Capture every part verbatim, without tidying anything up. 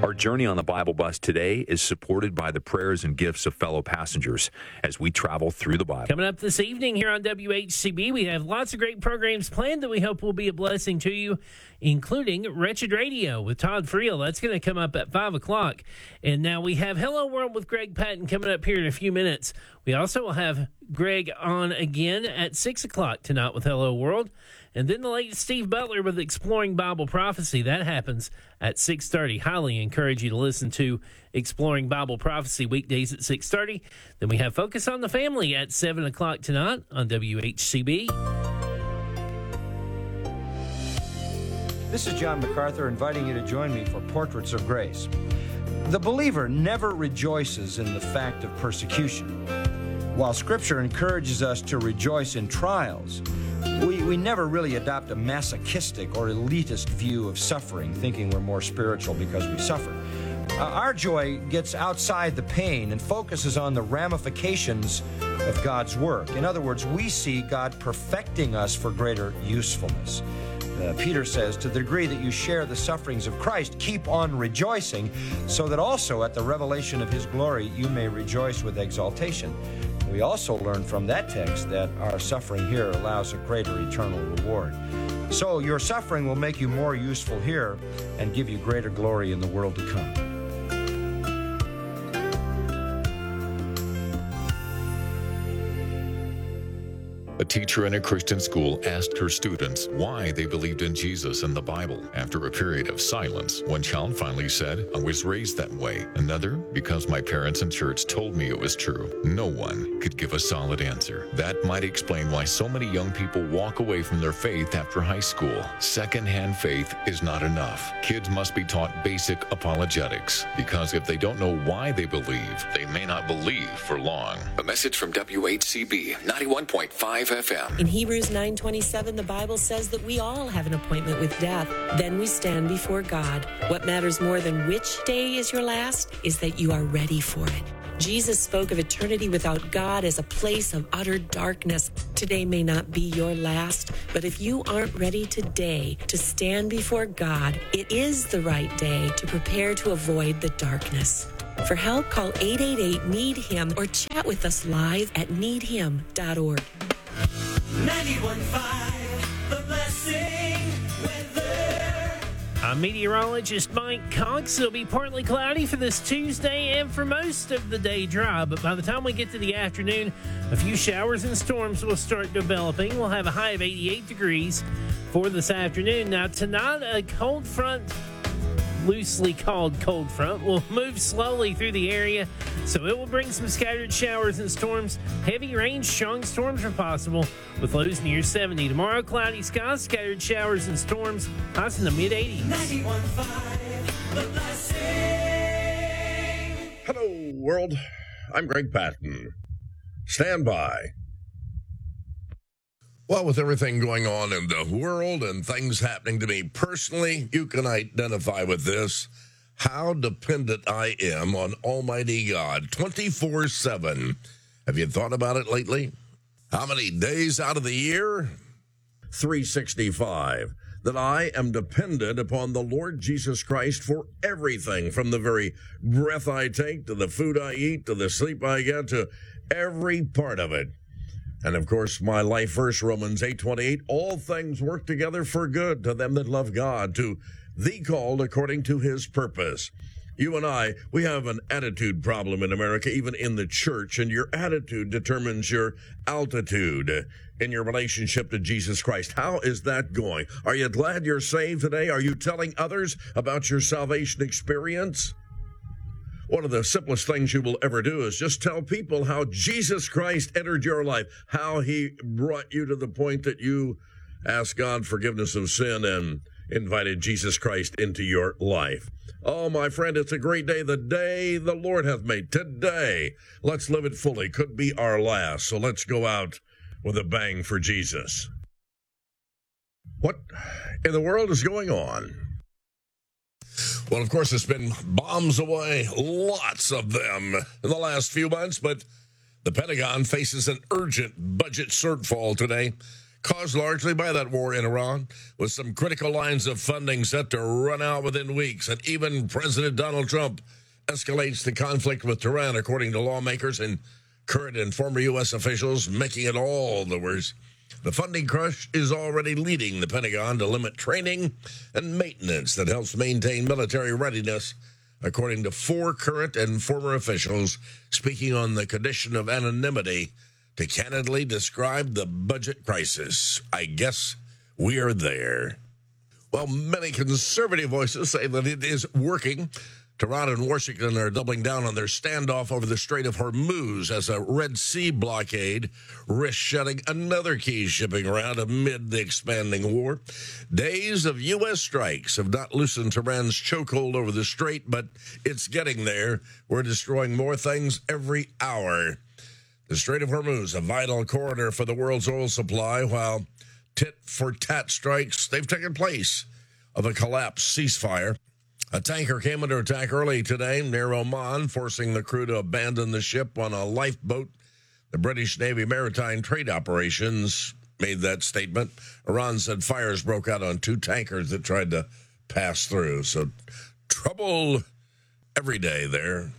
Our journey on the Bible Bus today is supported by the prayers and gifts of fellow passengers as we travel through the Bible. Coming up this evening here on W H C B, we have lots of great programs planned that we hope will be a blessing to you, including Wretched Radio with Todd Friel. That's going to come up at five o'clock. And now we have Hello World with Greg Patton coming up here in a few minutes. We also will have Greg on again at six o'clock tonight with Hello World. And then the late Steve Butler with Exploring Bible Prophecy. That happens at six thirty. Highly encourage you to listen to Exploring Bible Prophecy weekdays at six thirty. Then we have Focus on the Family at seven o'clock tonight on W H C B. This is John MacArthur inviting you to join me for Portraits of Grace. The believer never rejoices in the fact of persecution. While Scripture encourages us to rejoice in trials, we, we never really adopt a masochistic or elitist view of suffering, thinking we're more spiritual because we suffer. Uh, our joy gets outside the pain and focuses on the ramifications of God's work. In other words, we see God perfecting us for greater usefulness. Uh, Peter says, to the degree that you share the sufferings of Christ, keep on rejoicing, so that also at the revelation of his glory you may rejoice with exaltation. We also learn from that text that our suffering here allows a greater eternal reward. So your suffering will make you more useful here and give you greater glory in the world to come. A teacher in a Christian school asked her students why they believed in Jesus and the Bible. After a period of silence, one child finally said, "I was raised that way." Another, "Because my parents and church told me it was true." No one could give a solid answer. That might explain why so many young people walk away from their faith after high school. Secondhand faith is not enough. Kids must be taught basic apologetics, because if they don't know why they believe, they may not believe for long. A message from W H C B ninety-one point five F M. In Hebrews nine twenty-seven, the Bible says that we all have an appointment with death. Then we stand before God. What matters more than which day is your last is that you are ready for it. Jesus spoke of eternity without God as a place of utter darkness. Today may not be your last, but if you aren't ready today to stand before God, it is the right day to prepare to avoid the darkness. For help, call eight eight eight, need him or chat with us live at need him dot org. ninety-one point five, The Blessing Weather. I'm meteorologist Mike Cox. It'll be partly cloudy for this Tuesday and for most of the day dry, but by the time we get to the afternoon, a few showers and storms will start developing. We'll have a high of eighty-eight degrees for this afternoon. Now, tonight, a cold front, loosely called cold front, will move slowly through the area, so it will bring some scattered showers and storms. Heavy rain, strong storms are possible with lows near seventy. Tomorrow, cloudy skies, scattered showers and storms, highs in the mid eighties. ninety-one point five, The Blessing. Hello, world. I'm Greg Patton. Stand by. Well, with everything going on in the world and things happening to me personally, you can identify with this. How dependent I am on Almighty God twenty-four seven. Have you thought about it lately? How many days out of the year? three sixty-five. That I am dependent upon the Lord Jesus Christ for everything, from the very breath I take, to the food I eat, to the sleep I get, to every part of it. And, of course, my life verse, Romans eight twenty-eight, all things work together for good to them that love God, to the called according to his purpose. You and I, we have an attitude problem in America, even in the church, and your attitude determines your altitude in your relationship to Jesus Christ. How is that going? Are you glad you're saved today? Are you telling others about your salvation experience? One of the simplest things you will ever do is just tell people how Jesus Christ entered your life, how he brought you to the point that you asked God forgiveness of sin and invited Jesus Christ into your life. Oh, my friend, it's a great day, the day the Lord hath made. Today, let's live it fully. Could be our last, so let's go out with a bang for Jesus. What in the world is going on? Well, of course, it's been bombs away, lots of them in the last few months, but the Pentagon faces an urgent budget shortfall today. caused largely by that war in Iran, with some critical lines of funding set to run out within weeks. And even President Donald Trump escalates the conflict with Tehran, according to lawmakers and current and former U S officials, making it all the worse. The funding crush is already leading the Pentagon to limit training and maintenance that helps maintain military readiness, according to four current and former officials speaking on the condition of anonymity to candidly describe the budget crisis. I guess we are there. Well, many conservative voices say that it is working. Tehran and Washington are doubling down on their standoff over the Strait of Hormuz as a Red Sea blockade risks shutting another key shipping route amid the expanding war. Days of U S strikes have not loosened Tehran's chokehold over the strait, but it's getting there. We're destroying more things every hour. The Strait of Hormuz, a vital corridor for the world's oil supply, while tit-for-tat strikes, they've taken place of a collapsed ceasefire. A tanker came under attack early today near Oman, forcing the crew to abandon the ship on a lifeboat. The British Navy Maritime Trade Operations made that statement. Iran said fires broke out on two tankers that tried to pass through. So trouble every day there.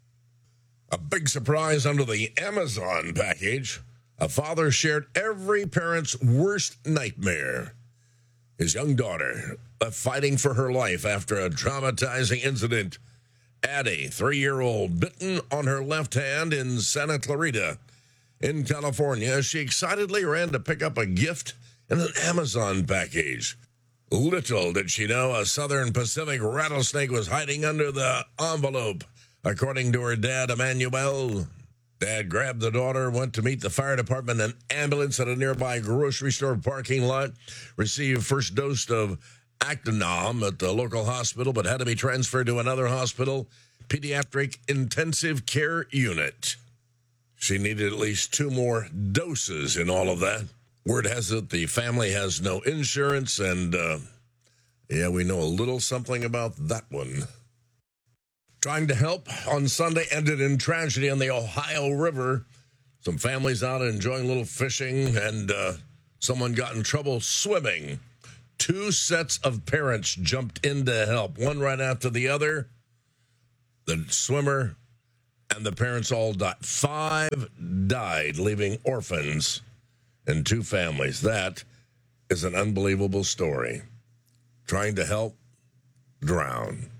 A big surprise under the Amazon package. A father shared every parent's worst nightmare. His young daughter left fighting for her life after a traumatizing incident. Addie, three-year-old, bitten on her left hand in Santa Clarita in California. She excitedly ran to pick up a gift in an Amazon package. Little did she know a Southern Pacific rattlesnake was hiding under the envelope, according to her dad, Emmanuel. Dad grabbed the daughter, went to meet the fire department and ambulance at a nearby grocery store parking lot, received first dose of Actinom at the local hospital, but had to be transferred to another hospital, pediatric intensive care unit. She needed at least two more doses in all of that. Word has it the family has no insurance, and, uh, yeah, we know a little something about that one. Trying to help on Sunday ended in tragedy on the Ohio River. Some families out enjoying a little fishing, and uh, someone got in trouble swimming. Two sets of parents jumped in to help, one right after the other. The swimmer and the parents all died. Five died, leaving orphans and two families. That is an unbelievable story. Trying to help, drown.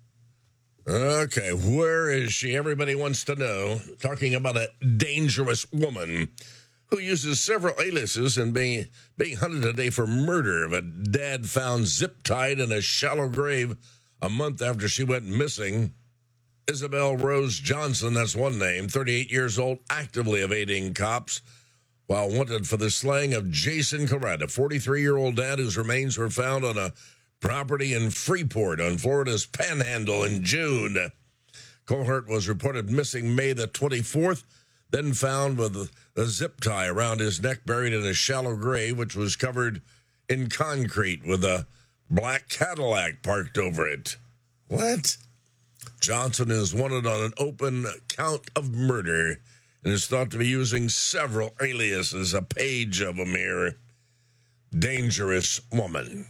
Okay, where is she? Everybody wants to know. Talking about a dangerous woman who uses several aliases and being, being hunted today for murder of a dad found zip-tied in a shallow grave a month after she went missing. Isabel Rose Johnson, that's one name, thirty-eight years old, actively evading cops while wanted for the slaying of Jason Corrett, a forty-three-year-old dad whose remains were found on a property in Freeport on Florida's Panhandle in June. Colhart was reported missing May the twenty-fourth, then found with a zip tie around his neck, buried in a shallow grave, which was covered in concrete with a black Cadillac parked over it. What? Johnson is wanted on an open count of murder and is thought to be using several aliases, a page of them here. Dangerous woman.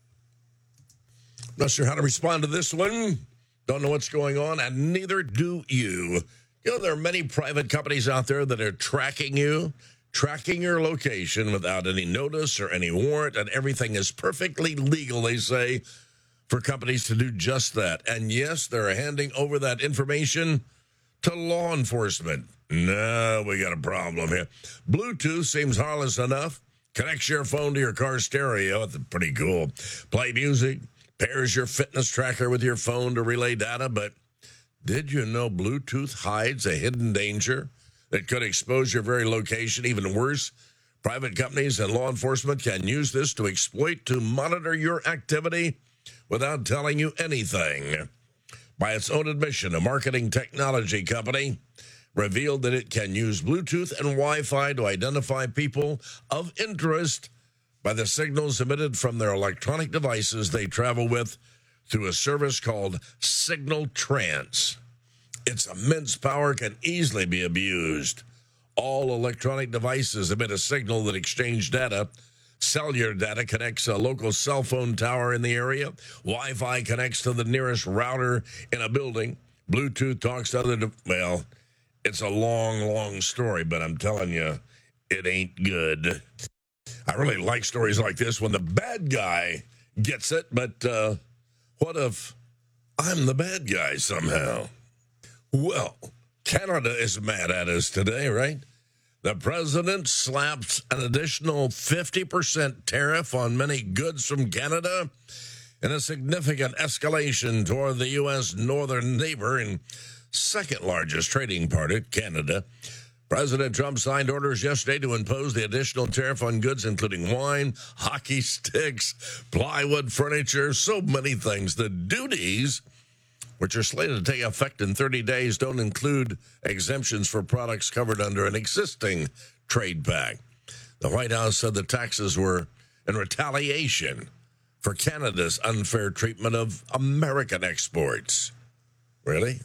Not sure how to respond to this one. Don't know what's going on, and neither do you. You know, there are many private companies out there that are tracking you, tracking your location without any notice or any warrant, and everything is perfectly legal, they say, for companies to do just that. And yes, they're handing over that information to law enforcement. No, we got a problem here. Bluetooth seems harmless enough. Connects your phone to your car stereo. That's pretty cool. Play music. Pairs your fitness tracker with your phone to relay data, but did you know Bluetooth hides a hidden danger that could expose your very location? Even worse, private companies and law enforcement can use this to exploit to monitor your activity without telling you anything. By its own admission, a marketing technology company revealed that it can use Bluetooth and Wi-Fi to identify people of interest by the signals emitted from their electronic devices they travel with through a service called Signal Trance. Its immense power can easily be abused. All electronic devices emit a signal that exchange data. Cellular data connects a local cell phone tower in the area. Wi-Fi connects to the nearest router in a building. Bluetooth talks to other... De- well, it's a long, long story, but I'm telling you, it ain't good. I really like stories like this when the bad guy gets it, but uh, what if I'm the bad guy somehow? Well, Canada is mad at us today, right? The president slaps an additional fifty percent tariff on many goods from Canada in a significant escalation toward the U S northern neighbor and second largest trading partner, Canada. President Trump signed orders yesterday to impose the additional tariff on goods including wine, hockey sticks, plywood, furniture, so many things. The duties, which are slated to take effect in thirty days, don't include exemptions for products covered under an existing trade pact. The White House said the taxes were in retaliation for Canada's unfair treatment of American exports. Really?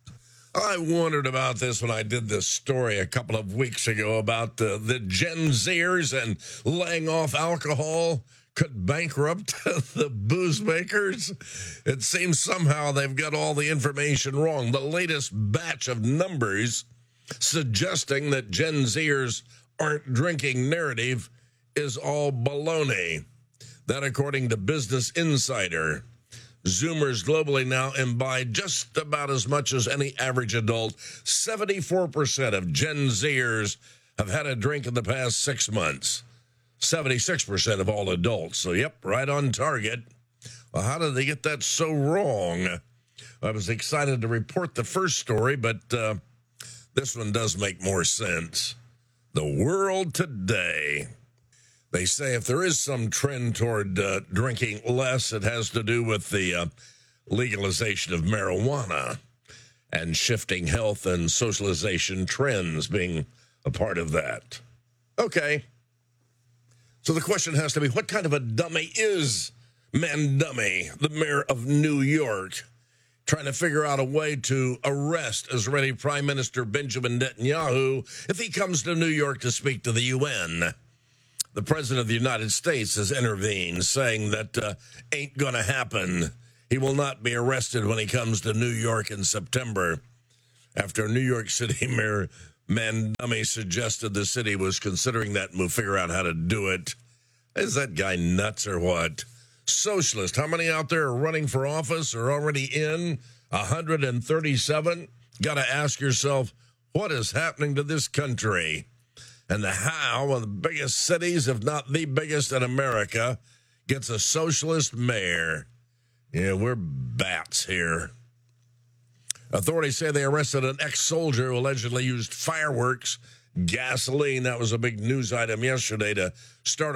I wondered about this when I did this story a couple of weeks ago about the, the Gen Zers and laying off alcohol could bankrupt the booze makers. It seems somehow they've got all the information wrong. The latest batch of numbers suggesting that Gen Zers aren't drinking narrative is all baloney. That, according to Business Insider. Zoomers globally now imbibe just about as much as any average adult. seventy-four percent of Gen Zers have had a drink in the past six months. seventy-six percent of all adults. So, yep, right on target. Well, how did they get that so wrong? I was excited to report the first story, but uh, this one does make more sense. The world today. They say if there is some trend toward uh, drinking less, it has to do with the uh, legalization of marijuana and shifting health and socialization trends being a part of that. Okay. So the question has to be, what kind of a dummy is Mandummy, the mayor of New York, trying to figure out a way to arrest Israeli Prime Minister Benjamin Netanyahu if he comes to New York to speak to the U N? The President of the United States has intervened, saying that uh, ain't going to happen. He will not be arrested when he comes to New York in September, after New York City Mayor Mandummy suggested the city was considering that and will figure out how to do it. Is that guy nuts or what? Socialist, how many out there are running for office or already in? one hundred thirty-seven? Got to ask yourself, what is happening to this country? And the how of the biggest cities, if not the biggest in America, gets a socialist mayor. Yeah, we're bats here. Authorities say they arrested an ex-soldier who allegedly used fireworks, gasoline. That was a big news item yesterday to start